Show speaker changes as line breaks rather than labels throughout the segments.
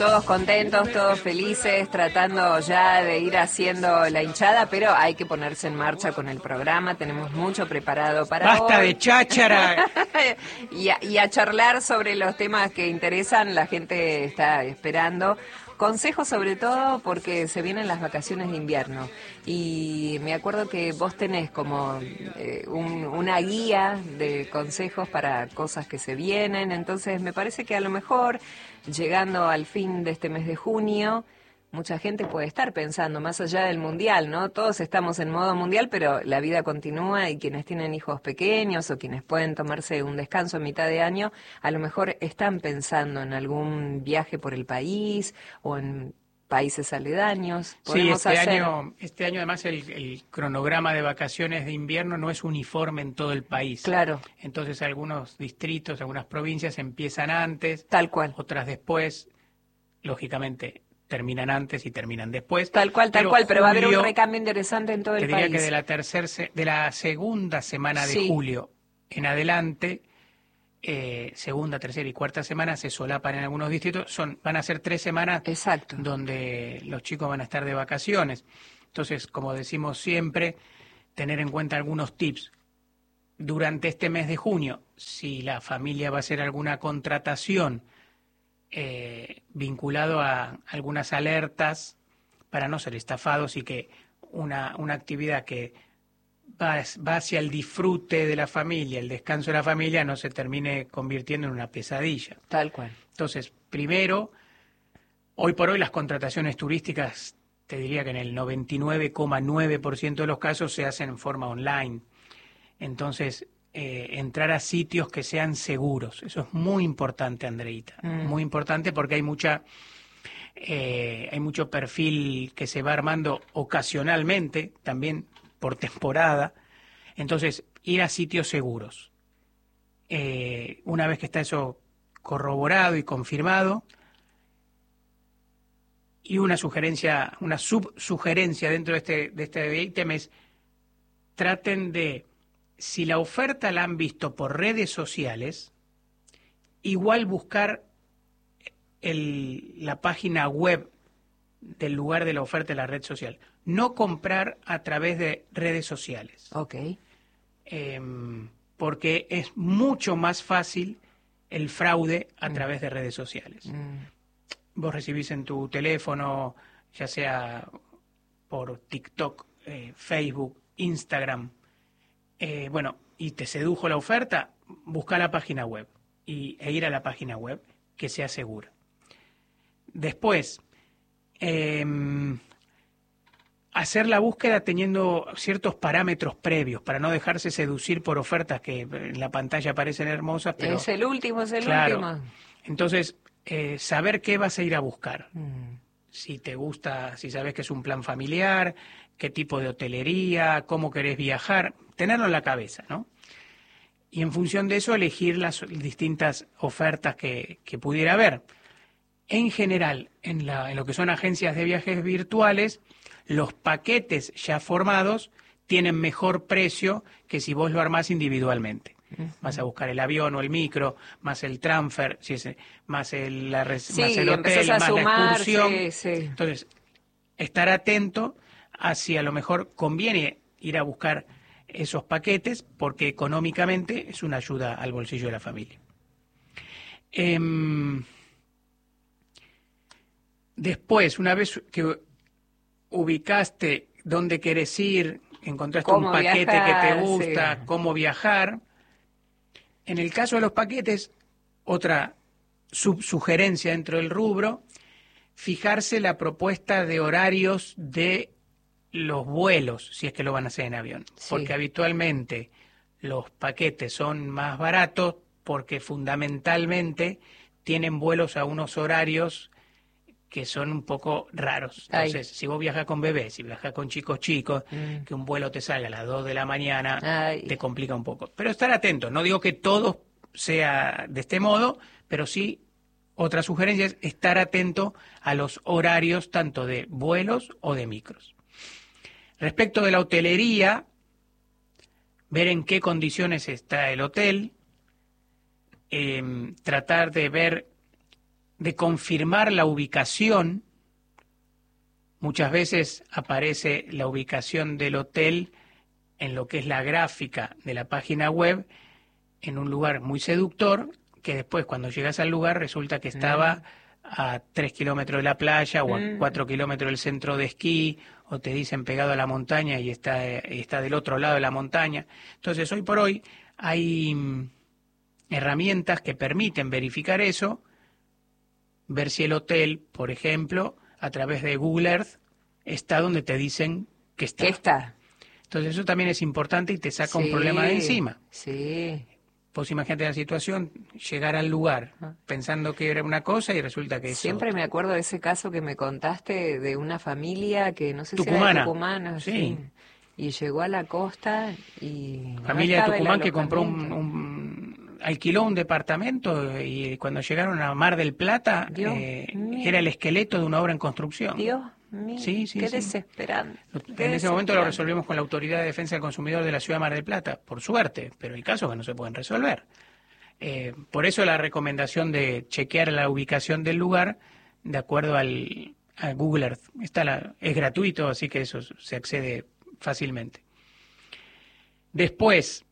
todos contentos, todos felices, tratando ya de ir haciendo la hinchada, pero hay que ponerse en marcha con el programa, tenemos mucho preparado para
¡Basta
hoy.
de cháchara!
y a charlar sobre los temas que interesan, la gente está esperando. Consejos sobre todo porque se vienen las vacaciones de invierno y me acuerdo que vos tenés como una guía de consejos para cosas que se vienen, entonces me parece que a lo mejor llegando al fin de este mes de junio, mucha gente puede estar pensando más allá del mundial, ¿no? Todos estamos en modo mundial, pero la vida continúa y quienes tienen hijos pequeños o quienes pueden tomarse un descanso en mitad de año, a lo mejor están pensando en algún viaje por el país o en países aledaños.
Sí, este año además el cronograma de vacaciones de invierno no es uniforme en todo el país.
Claro.
Entonces algunos distritos, algunas provincias empiezan antes,
tal cual,
otras después, lógicamente terminan antes y terminan después.
Tal cual, pero va a haber un recambio interesante en todo el país.
Te diría que de la segunda semana de julio en adelante, segunda, tercera y cuarta semana se solapan en algunos distritos, van a ser 3 semanas donde los chicos van a estar de vacaciones. Entonces, como decimos siempre, tener en cuenta algunos tips. Durante este mes de junio, si la familia va a hacer alguna contratación vinculado a algunas alertas para no ser estafados y que una actividad que va hacia el disfrute de la familia, el descanso de la familia, no se termine convirtiendo en una pesadilla.
Tal cual.
Entonces, primero, hoy por hoy las contrataciones turísticas, te diría que en el 99,9% de los casos se hacen en forma online. Entonces, entrar a sitios que sean seguros. Eso es muy importante, Andreita. Muy importante porque hay mucho perfil que se va armando ocasionalmente, también por temporada. Entonces, ir a sitios seguros. Una vez que está eso corroborado y confirmado, y una subsugerencia dentro de este ítem es traten de, si la oferta la han visto por redes sociales, igual buscar la página web del lugar de la oferta de la red social. No comprar a través de redes sociales.
Ok.
Porque es mucho más fácil el fraude a través de redes sociales. Vos recibís en tu teléfono, ya sea por TikTok, Facebook, Instagram, y te sedujo la oferta, busca la página web e ir a la página web que sea segura. Después, hacer la búsqueda teniendo ciertos parámetros previos para no dejarse seducir por ofertas que en la pantalla parecen hermosas, pero
es el último.
Entonces, saber qué vas a ir a buscar. Si te gusta, si sabes que es un plan familiar, qué tipo de hotelería, cómo querés viajar, tenerlo en la cabeza, ¿no? Y en función de eso elegir las distintas ofertas que pudiera haber. En general, en lo que son agencias de viajes virtuales, los paquetes ya formados tienen mejor precio que si vos lo armás individualmente. Vas a buscar el avión o el micro, más el transfer, más el hotel, más la excursión. Entonces, estar atento a si a lo mejor conviene ir a buscar esos paquetes porque económicamente es una ayuda al bolsillo de la familia. Después, una vez que ubicaste dónde querés ir, encontraste un paquete que te gusta, cómo viajar. En el caso de los paquetes, otra subsugerencia dentro del rubro, fijarse la propuesta de horarios de los vuelos, si es que lo van a hacer en avión. Porque habitualmente los paquetes son más baratos porque fundamentalmente tienen vuelos a unos horarios que son un poco raros. Entonces, si vos viajas con bebés, si viajas con chicos, que un vuelo te salga a las 2 de la mañana, te complica un poco. Pero estar atento, no digo que todo sea de este modo, pero sí, otra sugerencia es estar atento a los horarios tanto de vuelos o de micros. Respecto de la hotelería, ver en qué condiciones está el hotel, tratar de ver de confirmar la ubicación. Muchas veces aparece la ubicación del hotel en lo que es la gráfica de la página web, en un lugar muy seductor, que después cuando llegas al lugar resulta que estaba a 3 kilómetros de la playa o a 4 kilómetros del centro de esquí, o te dicen pegado a la montaña y está del otro lado de la montaña. Entonces, hoy por hoy hay herramientas que permiten verificar eso, ver si el hotel, por ejemplo, a través de Google Earth, está donde te dicen que está.
¿Qué está?
Entonces eso también es importante y te saca un problema de encima.
Sí.
Pues imagínate la situación, llegar al lugar pensando que era una cosa y resulta que es
Siempre
otra.
me acuerdo de ese caso que me contaste de una familia que no sé si
Tucumana.
era de Tucumán,
Sí.
Y llegó a la costa y
Familia de Tucumán que compró
alquiló
un departamento y cuando llegaron a Mar del Plata era el esqueleto de una obra en construcción.
Dios mío,
sí,
qué
sí.
desesperante.
En ese momento lo resolvimos con la Autoridad de Defensa del Consumidor de la Ciudad de Mar del Plata, por suerte, pero hay casos que no se pueden resolver. Por eso la recomendación de chequear la ubicación del lugar de acuerdo a Google Earth. Es gratuito, así que eso se accede fácilmente. Después,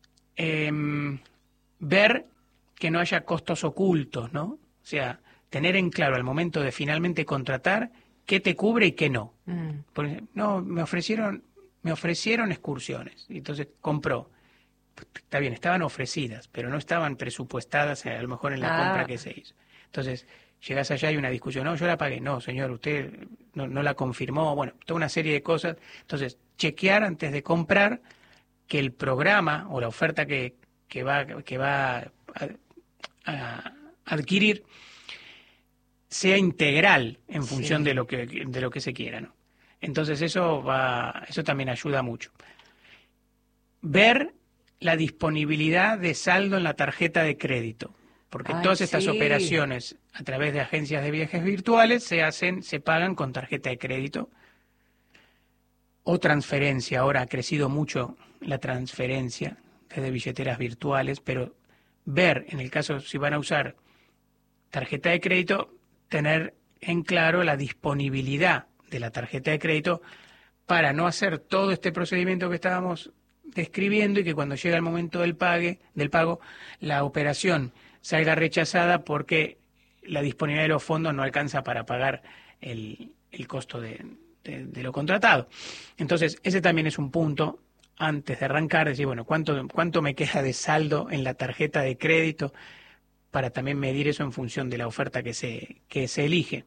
ver que no haya costos ocultos, ¿no? O sea, tener en claro al momento de finalmente contratar qué te cubre y qué no. Por ejemplo, no, me ofrecieron excursiones, y entonces compró. Está bien, estaban ofrecidas, pero no estaban presupuestadas a lo mejor en la compra que se hizo. Entonces, llegas allá y hay una discusión, no, yo la pagué, no, señor, usted no la confirmó, bueno, toda una serie de cosas. Entonces, chequear antes de comprar que el programa o la oferta que va a adquirir sea integral en función de lo que se quiera, ¿no? Entonces eso también ayuda mucho. Ver la disponibilidad de saldo en la tarjeta de crédito, porque todas estas operaciones a través de agencias de viajes virtuales se pagan con tarjeta de crédito o transferencia. Ahora ha crecido mucho la transferencia desde billeteras virtuales, pero ver, en el caso si van a usar tarjeta de crédito, tener en claro la disponibilidad de la tarjeta de crédito para no hacer todo este procedimiento que estábamos describiendo y que cuando llega el momento del pago, la operación salga rechazada porque la disponibilidad de los fondos no alcanza para pagar el costo de lo contratado. Entonces, ese también es un punto antes de arrancar, decir, bueno, ¿cuánto me queda de saldo en la tarjeta de crédito? Para también medir eso en función de la oferta que se elige.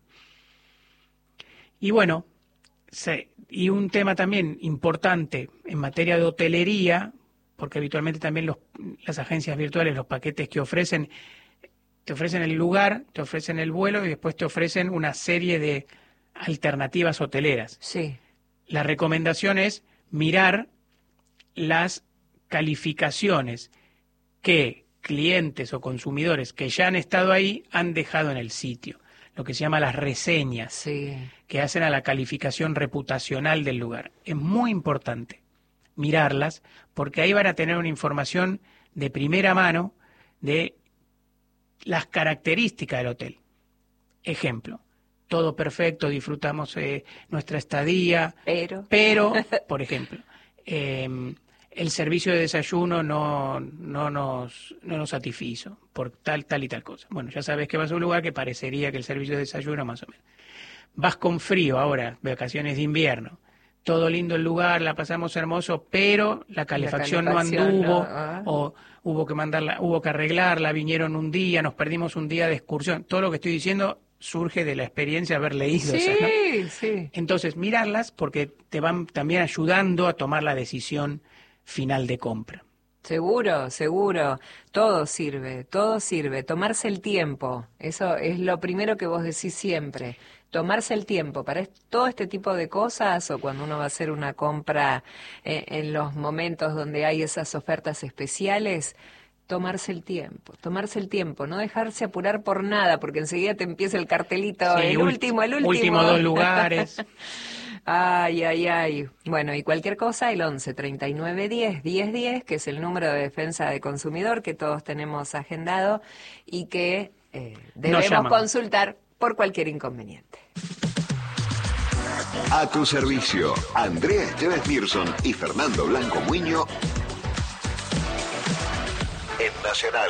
Y bueno, y un tema también importante en materia de hotelería, porque habitualmente también las agencias virtuales, los paquetes que ofrecen, te ofrecen el lugar, te ofrecen el vuelo y después te ofrecen una serie de alternativas hoteleras.
Sí.
La recomendación es mirar las calificaciones que clientes o consumidores que ya han estado ahí han dejado en el sitio, lo que se llama las reseñas, que hacen a la calificación reputacional del lugar. Es muy importante mirarlas porque ahí van a tener una información de primera mano de las características del hotel. Ejemplo, todo perfecto, disfrutamos nuestra estadía, pero por ejemplo, el servicio de desayuno no nos satisfizo por tal y tal cosa. Bueno, ya sabes que vas a un lugar que parecería que el servicio de desayuno más o menos. Vas con frío ahora, vacaciones de invierno. Todo lindo el lugar, la pasamos hermoso, pero la calefacción no anduvo, o hubo que arreglarla, vinieron un día, nos perdimos un día de excursión. Todo lo que estoy diciendo surge de la experiencia de haber leído esas, ¿no?
Sí.
Entonces, mirarlas porque te van también ayudando a tomar la decisión final de compra.
Seguro. Todo sirve. Tomarse el tiempo. Eso es lo primero que vos decís siempre. Tomarse el tiempo para todo este tipo de cosas, o cuando uno va a hacer una compra en los momentos donde hay esas ofertas especiales, tomarse el tiempo, no dejarse apurar por nada, porque enseguida te empieza el cartelito, el último.
Último 2 lugares.
Ay. Bueno, y cualquier cosa, el 11 39 10 10 10, que es el número de defensa de consumidor que todos tenemos agendado y que debemos consultar por cualquier inconveniente.
A tu servicio, Andrea Esteves Mirson y Fernando Blanco Muiño en Nacional.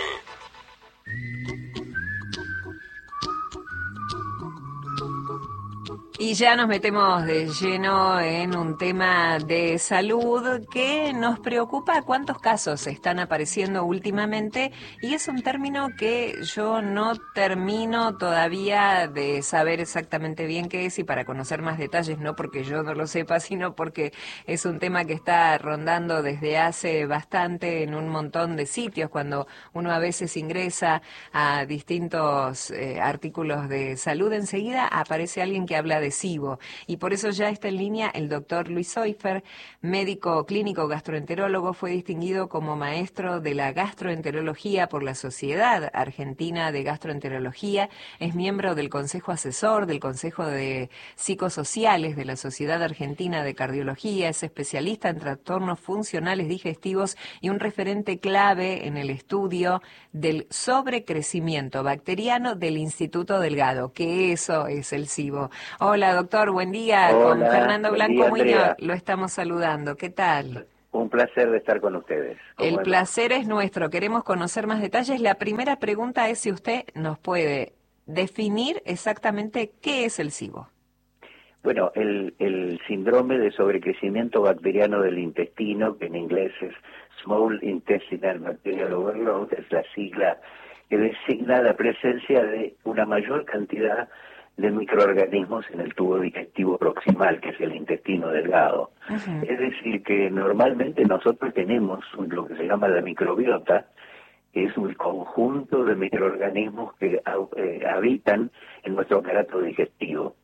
Y ya nos metemos de lleno en un tema de salud que nos preocupa cuántos casos están apareciendo últimamente, y es un término que yo no termino todavía de saber exactamente bien qué es, y para conocer más detalles, no porque yo no lo sepa, sino porque es un tema que está rondando desde hace bastante en un montón de sitios. Cuando uno a veces ingresa a distintos artículos de salud, enseguida aparece alguien que habla de SIBO, y por eso ya está en línea el doctor Luis Soifer, médico clínico gastroenterólogo. Fue distinguido como maestro de la gastroenterología por la Sociedad Argentina de Gastroenterología, es miembro del Consejo Asesor del Consejo de Psicosociales de la Sociedad Argentina de Cardiología, es especialista en trastornos funcionales digestivos y un referente clave en el estudio del sobrecrecimiento bacteriano del Instituto Delgado, que eso es el SIBO. Hola, doctor, buen día.
Hola,
con Fernando Blanco Muñoz lo estamos saludando. ¿Qué tal?
Un placer de estar con ustedes.
El placer es nuestro. Queremos conocer más detalles. La primera pregunta es si usted nos puede definir exactamente qué es el SIBO.
Bueno, el síndrome de sobrecrecimiento bacteriano del intestino, que en inglés es Small Intestinal Bacterial Overload, es la sigla que designa la presencia de una mayor cantidad de microorganismos en el tubo digestivo proximal, que es el intestino delgado. Uh-huh. Es decir, que normalmente nosotros tenemos lo que se llama la microbiota, que es un conjunto de microorganismos que habitan en nuestro aparato digestivo.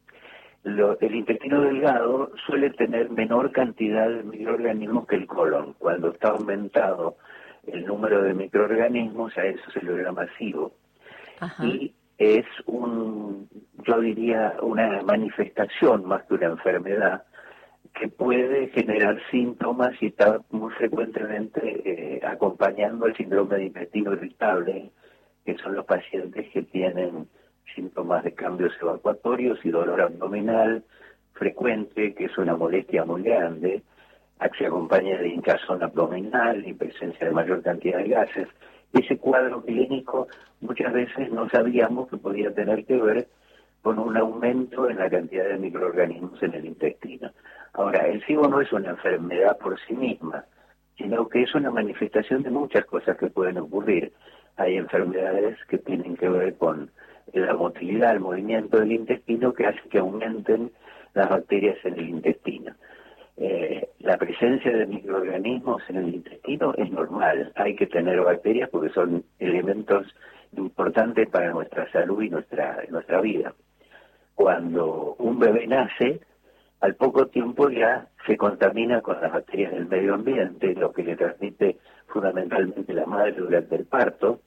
El intestino delgado suele tener menor cantidad de microorganismos que el colon. Cuando está aumentado el número de microorganismos, a eso se le llama SIBO. Uh-huh. Y es yo diría, una manifestación más que una enfermedad que puede generar síntomas y está muy frecuentemente acompañando el síndrome de intestino irritable, que son los pacientes que tienen síntomas de cambios evacuatorios y dolor abdominal frecuente, que es una molestia muy grande, se acompaña de hinchazón abdominal y presencia de mayor cantidad de gases. Ese cuadro clínico muchas veces no sabíamos que podía tener que ver con un aumento en la cantidad de microorganismos en el intestino. Ahora, el SIBO no es una enfermedad por sí misma, sino que es una manifestación de muchas cosas que pueden ocurrir. Hay enfermedades que tienen que ver con la motilidad, el movimiento del intestino, que hace que aumenten las bacterias en el intestino. La presencia de microorganismos en el intestino es normal. Hay que tener bacterias porque son elementos importantes para nuestra salud y nuestra vida. Cuando un bebé nace, al poco tiempo ya se contamina con las bacterias del medio ambiente, lo que le transmite fundamentalmente la madre durante el parto,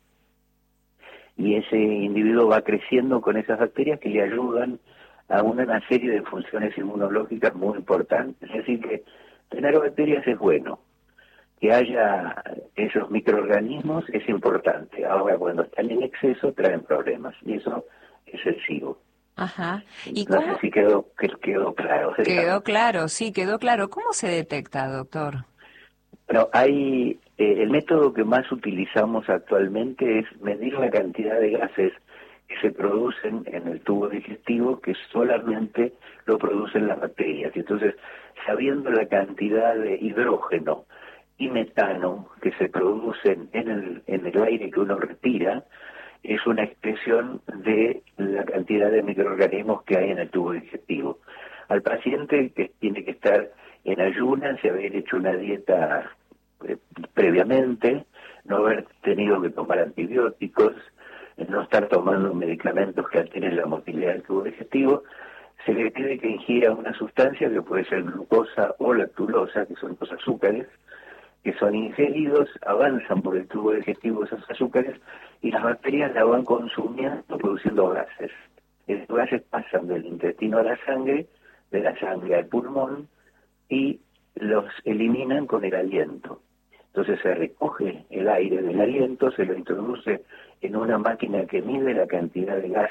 y ese individuo va creciendo con esas bacterias que le ayudan a una serie de funciones inmunológicas muy importantes. Es decir, que tener bacterias es bueno, que haya esos microorganismos es importante. Ahora, cuando están en exceso, traen problemas, y eso es el SIBO.
Ajá. ¿Y
no
cómo?
sé si quedó claro.
Quedó claro, sí, quedó claro. ¿Cómo se detecta, doctor?
Bueno, hay el método que más utilizamos actualmente es medir la cantidad de gases que se producen en el tubo digestivo, que solamente lo producen las bacterias. Entonces, sabiendo la cantidad de hidrógeno y metano que se producen en el aire que uno respira, es una expresión de la cantidad de microorganismos que hay en el tubo digestivo. Al paciente que tiene que estar en ayunas y haber hecho una dieta previamente, no haber tenido que tomar antibióticos, no estar tomando medicamentos que alteren la motilidad del tubo digestivo, se le pide que ingiera una sustancia que puede ser glucosa o lactulosa, que son los azúcares, que son ingeridos, avanzan por el tubo digestivo esos azúcares y las bacterias la van consumiendo produciendo gases. Esos gases pasan del intestino a la sangre, de la sangre al pulmón y los eliminan con el aliento. Entonces se recoge el aire del aliento, se lo introduce en una máquina que mide la cantidad de gases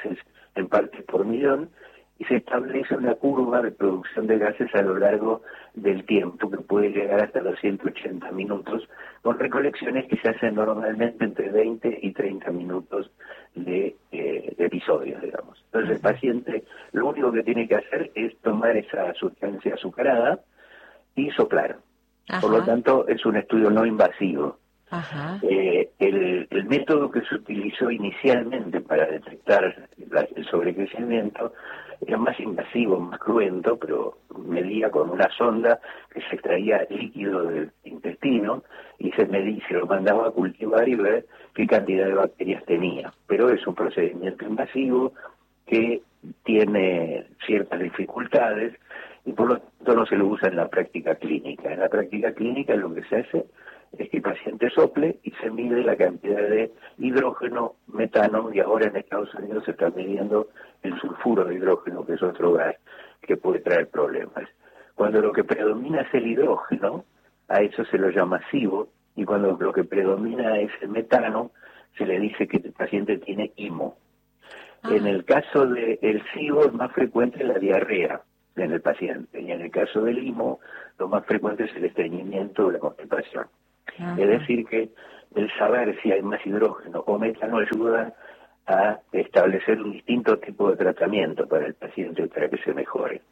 en partes por millón, y se establece una curva de producción de gases a lo largo del tiempo, que puede llegar hasta los 180 minutos, con recolecciones que se hacen normalmente entre 20 y 30 minutos de episodios, digamos. Entonces el paciente lo único que tiene que hacer es tomar esa sustancia azucarada y soplar.
Ajá.
Por lo tanto, es un estudio no invasivo.
Ajá.
El método que se utilizó inicialmente para detectar el sobrecrecimiento era más invasivo, más cruento, pero medía con una sonda que se extraía líquido del intestino y se lo mandaba a cultivar y ver qué cantidad de bacterias tenía. Pero es un procedimiento invasivo que tiene ciertas dificultades y por lo tanto no se lo usa en la práctica clínica. En la práctica clínica lo que se hace es que el paciente sople y se mide la cantidad de hidrógeno, metano, y ahora en Estados Unidos se está midiendo el sulfuro de hidrógeno, que es otro gas que puede traer problemas. Cuando lo que predomina es el hidrógeno, a eso se lo llama SIBO, y cuando lo que predomina es el metano, se le dice que el paciente tiene IMO. En el caso del SIBO es más frecuente la diarrea en el paciente, y en el caso del IMO lo más frecuente es el estreñimiento o la constipación. Es decir que el saber si hay más hidrógeno o metano ayuda a establecer un distinto tipo de tratamiento para el paciente para que se mejore.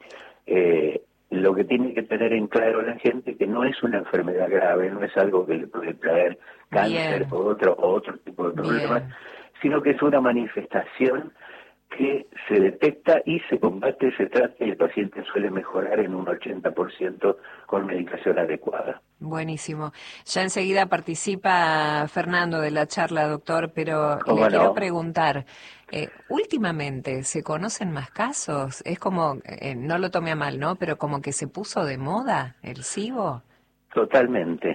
Lo que tiene que tener en claro la gente que no es una enfermedad grave, no es algo que le puede traer cáncer o otro tipo de problemas, sino que es una manifestación que se detecta y se combate, se trata y el paciente suele mejorar en un 80% con medicación adecuada.
Buenísimo. Ya enseguida participa Fernando de la charla, doctor, pero
¿Cómo
le quiero
no?
preguntar, últimamente, ¿se conocen más casos? Es como, no lo tome a mal, ¿no? Pero como que se puso de moda el SIBO.
Totalmente.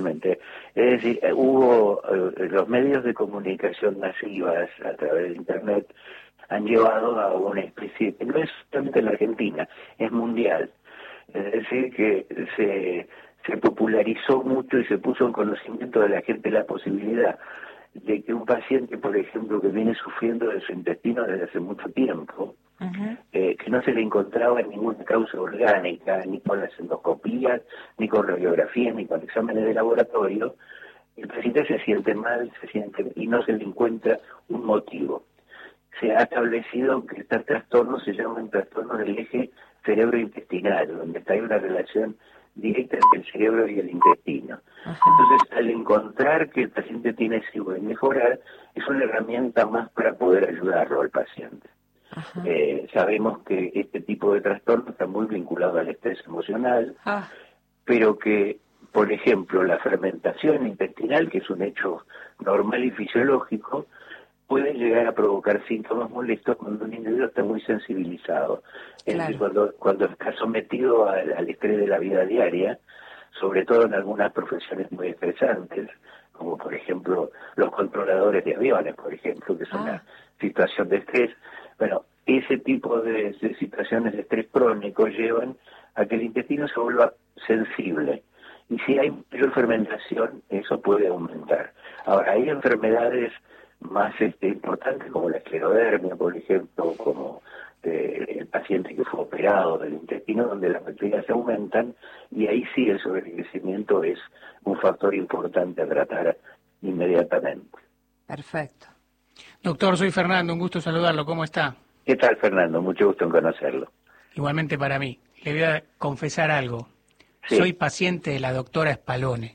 Es decir, hubo los medios de comunicación masivas a través de Internet han llevado a una especie, que no es solamente en la Argentina, es mundial. Es decir, que se popularizó mucho y se puso en conocimiento de la gente la posibilidad de que un paciente, por ejemplo, que viene sufriendo de su intestino desde hace mucho tiempo, que no se le encontraba ninguna causa orgánica, ni con las endoscopías, ni con radiografías, ni con exámenes de laboratorio, el paciente se siente mal, y no se le encuentra un motivo. Se ha establecido que estos trastornos se llaman trastornos del eje cerebro-intestinal, donde hay una relación directa entre el cerebro y el intestino. Entonces, al encontrar que el paciente tiene SIBO y mejorar, es una herramienta más para poder ayudarlo al paciente. Sabemos que este tipo de trastorno está muy vinculado al estrés emocional, pero que, por ejemplo, la fermentación intestinal, que es un hecho normal y fisiológico, puede llegar a provocar síntomas molestos cuando un individuo está muy sensibilizado. Claro. Cuando está sometido al estrés de la vida diaria, sobre todo en algunas profesiones muy estresantes, como por ejemplo los controladores de aviones, por ejemplo, que es una situación de estrés. Bueno, ese tipo de situaciones de estrés crónico llevan a que el intestino se vuelva sensible. Y si hay mayor fermentación, eso puede aumentar. Ahora, hay enfermedades más importantes como la esclerodermia, por ejemplo, como el paciente que fue operado del intestino, donde las bacterias se aumentan, y ahí sí el sobrecrecimiento es un factor importante a tratar inmediatamente.
Perfecto.
Doctor, soy Fernando, un gusto saludarlo, ¿cómo está?
¿Qué tal, Fernando? Mucho gusto en conocerlo.
Igualmente para mí. Le voy a confesar algo.
Sí.
Soy paciente de la doctora Spalone.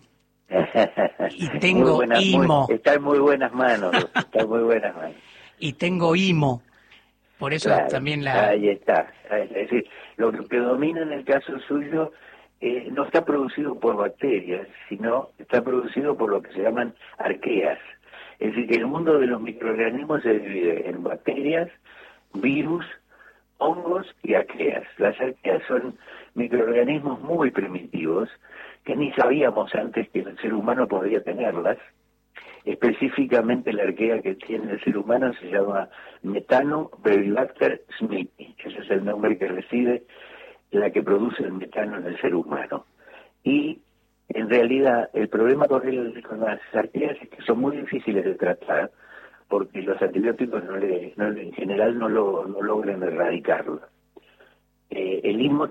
Y tengo IMO.
Está en muy buenas manos,
Y tengo IMO. Por eso
claro,
también
Ahí está. Es decir, lo que predomina en el caso suyo no está producido por bacterias, sino está producido por lo que se llaman arqueas. Es decir, que el mundo de los microorganismos se divide en bacterias, virus, hongos y arqueas. Las arqueas son microorganismos muy primitivos que ni sabíamos antes que el ser humano podía tenerlas. Específicamente la arquea que tiene el ser humano se llama Metanobrevibacter smithii. Ese es el nombre que recibe la que produce el metano en el ser humano. Y en realidad el problema con las arqueas es que son muy difíciles de tratar porque los antibióticos en general no logran erradicarlo. El ISMO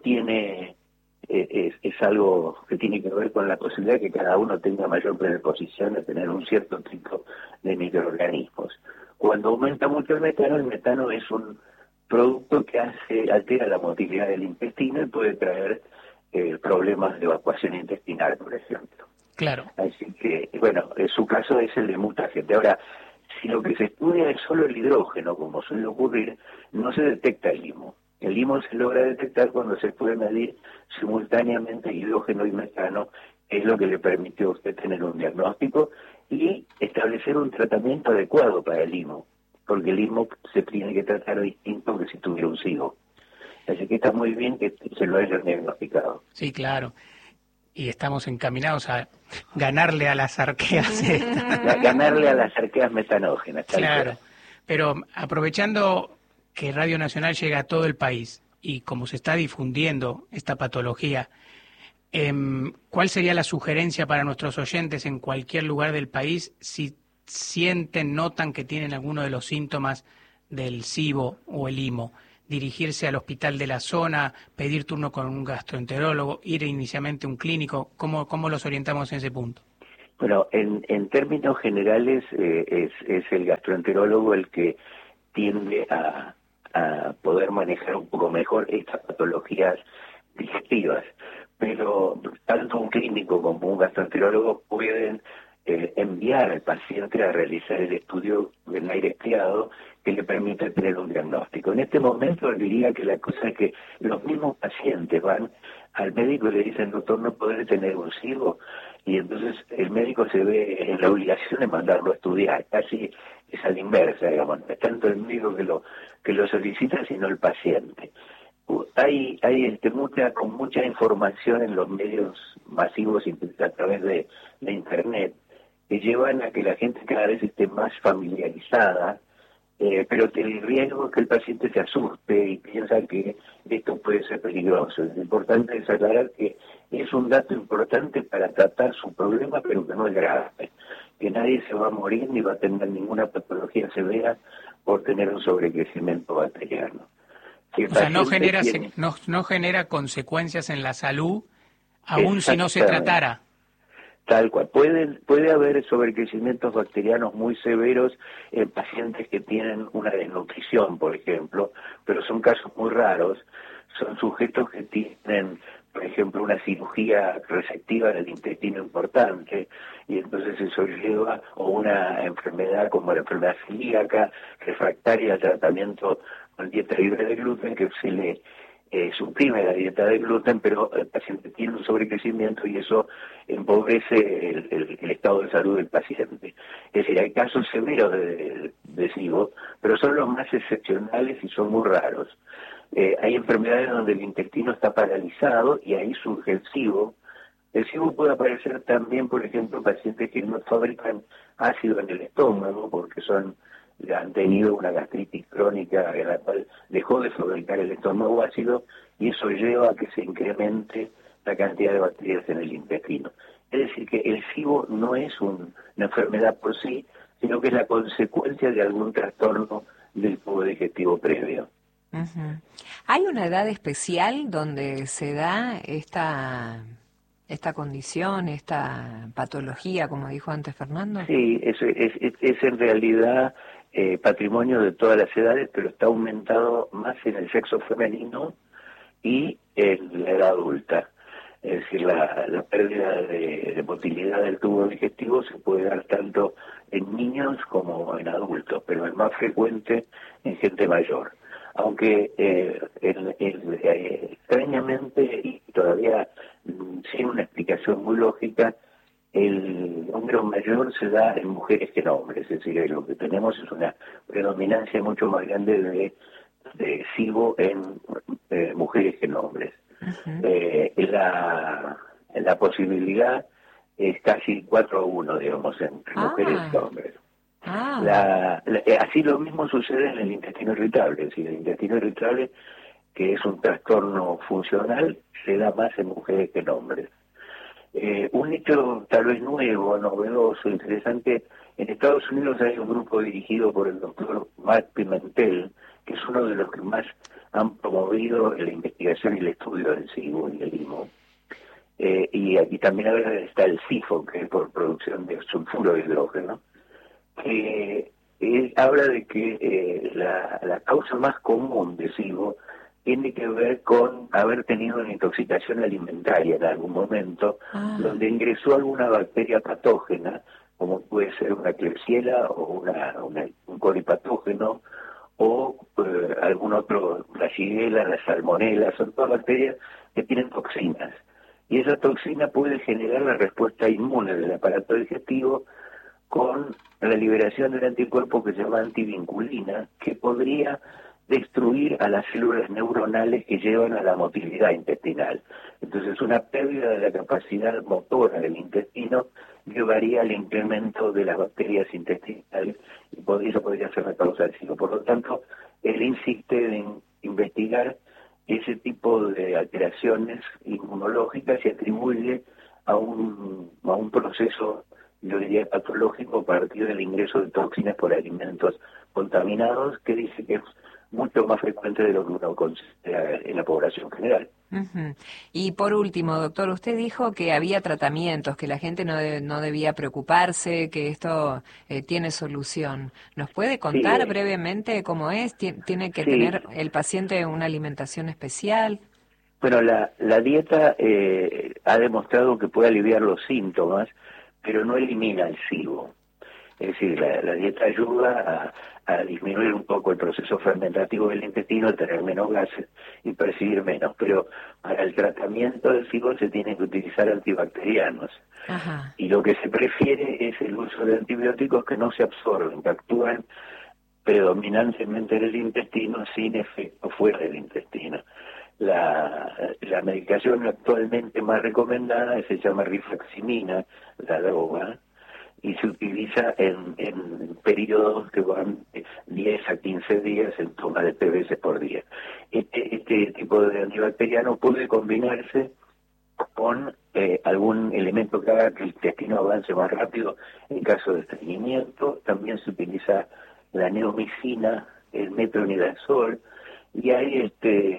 es algo que tiene que ver con la posibilidad de que cada uno tenga mayor predisposición a tener un cierto tipo de microorganismos. Cuando aumenta mucho el metano es un producto que altera la motilidad del intestino y puede traer problemas de evacuación intestinal, por ejemplo.
Claro.
Así que, bueno, su caso es el de mucha gente. Ahora, si lo que se estudia es solo el hidrógeno, como suele ocurrir, no se detecta el ISMO. El ISMO se logra detectar cuando se puede medir simultáneamente hidrógeno y metano, que es lo que le permitió a usted tener un diagnóstico y establecer un tratamiento adecuado para el ISMO, porque el ISMO se tiene que tratar distinto que si tuviera un SIBO. Así que está muy bien que se lo hayan diagnosticado.
Sí, claro. Y estamos encaminados a ganarle a las arqueas.
Ganarle a las arqueas metanógenas.
Claro. Pero aprovechando que Radio Nacional llega a todo el país y como se está difundiendo esta patología, ¿cuál sería la sugerencia para nuestros oyentes en cualquier lugar del país si notan que tienen alguno de los síntomas del SIBO o el ISMO? Dirigirse al hospital de la zona, pedir turno con un gastroenterólogo, ir inicialmente a un clínico. ¿Cómo los orientamos en ese punto?
Bueno, en términos generales es el gastroenterólogo el que tiende a poder manejar un poco mejor estas patologías digestivas, pero tanto un clínico como un gastroenterólogo pueden enviar al paciente a realizar el estudio en aire expirado que le permite tener un diagnóstico. En este momento diría que la cosa es que los mismos pacientes van al médico y le dicen, doctor, no podré tener un SIBO, y entonces el médico se ve en la obligación de mandarlo a estudiar, casi es a la inversa, digamos, no es tanto el médico que lo solicita, sino el paciente. Hay con mucha información en los medios masivos a través de Internet, que llevan a que la gente cada vez esté más familiarizada, pero el riesgo es que el paciente se asuste y piensa que esto puede ser peligroso. Lo importante es aclarar que es un dato importante para tratar su problema, pero que no es grave, que nadie se va a morir ni va a tener ninguna patología severa por tener un sobrecrecimiento bacteriano.
O sea, no genera consecuencias en la salud, aun si no se tratara.
Tal cual. Puede haber sobrecrecimientos bacterianos muy severos en pacientes que tienen una desnutrición, por ejemplo, pero son casos muy raros. Son sujetos que tienen, por ejemplo, una cirugía resectiva del intestino importante, y entonces eso lleva, o una enfermedad como la enfermedad celíaca, refractaria al tratamiento con dieta libre de gluten, que se le suprime la dieta de gluten, pero el paciente tiene un sobrecrecimiento y eso empobrece el estado de salud del paciente. Es decir, hay casos severos de SIBO, pero son los más excepcionales y son muy raros. Hay enfermedades donde el intestino está paralizado y ahí surge el SIBO. El SIBO puede aparecer también, por ejemplo, en pacientes que no fabrican ácido en el estómago porque han tenido una gastritis crónica en la cual dejó de fabricar el estómago ácido y eso lleva a que se incremente la cantidad de bacterias en el intestino. Es decir, que el SIBO no es una enfermedad por sí, sino que es la consecuencia de algún trastorno del tubo digestivo previo.
Uh-huh. ¿Hay una edad especial donde se da esta condición, esta patología, como dijo antes Fernando?
Sí, es en realidad patrimonio de todas las edades, pero está aumentado más en el sexo femenino y en la edad adulta. Es decir, la pérdida de motilidad del tubo digestivo se puede dar tanto en niños como en adultos, pero es más frecuente en gente mayor. Aunque extrañamente, y todavía sin una explicación muy lógica, el número mayor se da en mujeres que en hombres. Es decir, lo que tenemos es una predominancia mucho más grande de SIBO en mujeres que en hombres. Uh-huh. La posibilidad es casi 4-1, digamos, entre mujeres que hombres. Así lo mismo sucede en el intestino irritable. Es decir, el intestino irritable, que es un trastorno funcional, se da más en mujeres que en hombres. Un hecho tal vez nuevo, novedoso, interesante, en Estados Unidos hay un grupo dirigido por el doctor Matt Pimentel, que es uno de los que más han promovido la investigación y el estudio del SIBO y el IMO. Y aquí también ahora está el SIFO, que es por producción de sulfuro de hidrógeno, que habla de que la causa más común de SIBO tiene que ver con haber tenido una intoxicación alimentaria en algún momento, donde ingresó alguna bacteria patógena, como puede ser una Klebsiella o un colipatógeno, o algún otro, la Shigella, la Salmonella, son todas bacterias que tienen toxinas. Y esa toxina puede generar la respuesta inmune del aparato digestivo con la liberación del anticuerpo que se llama antivinculina, que podría destruir a las células neuronales que llevan a la motilidad intestinal. Entonces, una pérdida de la capacidad motora del intestino llevaría al incremento de las bacterias intestinales y eso podría ser la causa del SIBO. Por lo tanto, él insiste en investigar ese tipo de alteraciones inmunológicas y atribuye a un proceso, yo diría, patológico a partir del ingreso de toxinas por alimentos contaminados, que dice que es mucho más frecuente de lo que uno considera en la población general.
Uh-huh. Y por último, doctor, usted dijo que había tratamientos, que la gente no debía preocuparse, que esto tiene solución. ¿Nos puede contar brevemente cómo es? ¿Tiene que tener el paciente una alimentación especial?
Bueno, la dieta ha demostrado que puede aliviar los síntomas, pero no elimina el SIBO. Es decir, la dieta ayuda a disminuir un poco el proceso fermentativo del intestino, a tener menos gases y percibir menos. Pero para el tratamiento del SIBO se tienen que utilizar antibacterianos.
Ajá.
Y lo que se prefiere es el uso de antibióticos que no se absorben, que actúan predominantemente en el intestino sin efecto fuera del intestino. La medicación actualmente más recomendada se llama rifaximina, la droga, y se utiliza en periodos que van 10 a 15 días en toma de 3 veces por día. Este tipo de antibacteriano puede combinarse con algún elemento que haga que el intestino avance más rápido en caso de estreñimiento. También se utiliza la neomicina, el metronidazol, y hay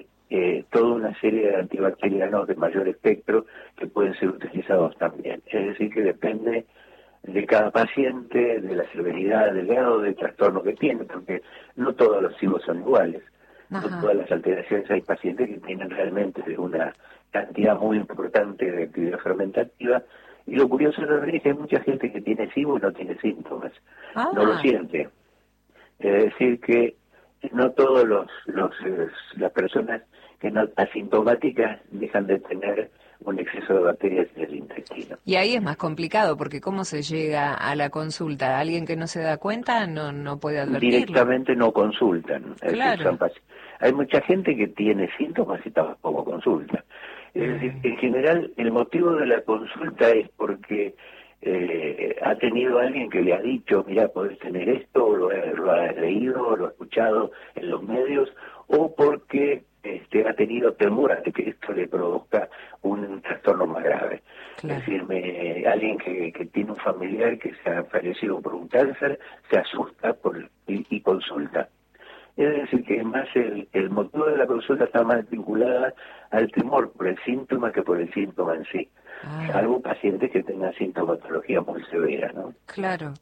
toda una serie de antibacterianos de mayor espectro que pueden ser utilizados también. Es decir, que depende de cada paciente, de la severidad, del grado de trastorno que tiene, porque no todos los SIBO son iguales.
Ajá.
No todas las alteraciones, hay pacientes que tienen realmente una cantidad muy importante de actividad fermentativa, y lo curioso es que hay mucha gente que tiene SIBO y no tiene síntomas, no lo siente. Es decir, que no todos las personas que no asintomáticas dejan de tener un exceso de bacterias en el intestino.
Y ahí es más complicado, porque ¿cómo se llega a la consulta? ¿Alguien que no se da cuenta no puede advertirlo?
Directamente no consultan.
Claro.
Hay mucha gente que tiene síntomas y tampoco consulta. Es decir, en general, el motivo de la consulta es porque ha tenido alguien que le ha dicho, mira, podés tener esto, o lo ha leído, o lo ha escuchado en los medios, o porque ha tenido temor de que esto le produzca un trastorno más grave.
Claro.
Es decir, alguien que tiene un familiar que se ha fallecido por un cáncer, se asusta y consulta. Es decir, que más el motivo de la consulta está más vinculada al temor por el síntoma que por el síntoma en sí. Salvo pacientes que tengan sintomatología muy severa, ¿no?
Claro.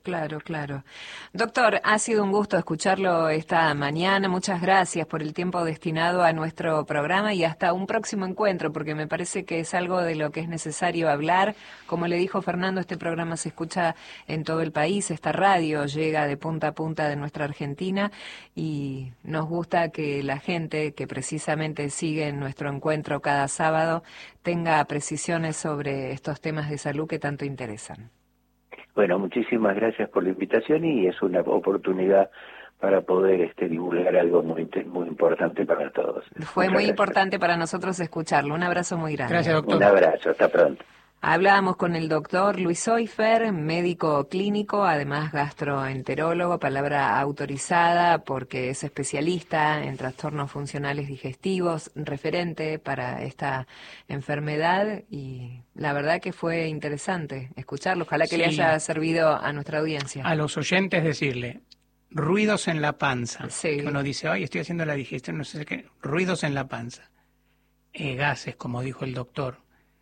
Doctor, ha sido un gusto escucharlo esta mañana. Muchas gracias por el tiempo destinado a nuestro programa y hasta un próximo encuentro, porque me parece que es algo de lo que es necesario hablar. Como le dijo Fernando, este programa se escucha en todo el país, esta radio llega de punta a punta de nuestra Argentina y nos gusta que la gente que precisamente sigue nuestro encuentro cada sábado tenga precisiones sobre estos temas de salud que tanto interesan.
Bueno, muchísimas gracias por la invitación y es una oportunidad para poder divulgar algo muy importante para todos.
Fue muy importante para nosotros escucharlo. Un abrazo muy grande.
Gracias, doctor.
Un abrazo, hasta pronto.
Hablábamos con el doctor Luis Soifer, médico clínico, además gastroenterólogo, palabra autorizada porque es especialista en trastornos funcionales digestivos, referente para esta enfermedad, y la verdad que fue interesante escucharlo. Ojalá que le haya servido a nuestra audiencia.
A los oyentes decirle, ruidos en la panza.
Sí.
Que uno dice, ay, estoy haciendo la digestión, no sé qué. Ruidos en la panza. Gases, como dijo el doctor.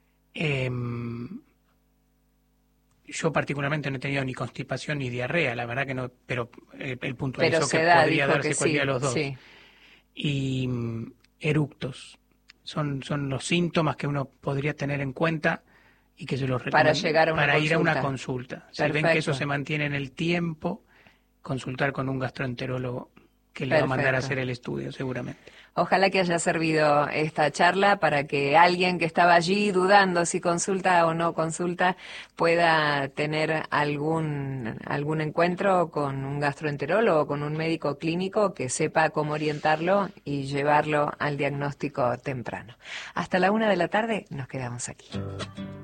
Yo particularmente no he tenido ni constipación ni diarrea, la verdad que no, pero el puntualizó que podría darse cualquiera de los dos. Sí. Y eructos son los síntomas que uno podría tener en cuenta y que se los recomiendo para ir a una consulta. Si ven que eso se mantiene en el tiempo, consultar con un gastroenterólogo que le va a mandar a hacer el estudio seguramente.
Ojalá que haya servido esta charla para que alguien que estaba allí dudando si consulta o no consulta pueda tener algún encuentro con un gastroenterólogo, con un médico clínico que sepa cómo orientarlo y llevarlo al diagnóstico temprano. Hasta la 1 de la tarde nos quedamos aquí.